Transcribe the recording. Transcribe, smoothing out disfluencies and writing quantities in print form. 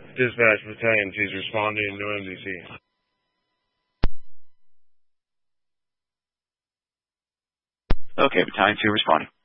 Dispatch Battalion 2 is responding to MDC. Okay, Battalion 2 responding.